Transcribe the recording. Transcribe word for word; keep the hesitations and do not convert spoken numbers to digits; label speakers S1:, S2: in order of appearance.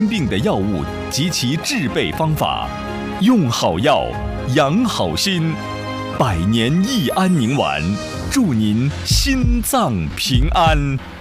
S1: 病的药物及其制备方法，用好药，养好心，百年益安宁丸，祝您心脏平安。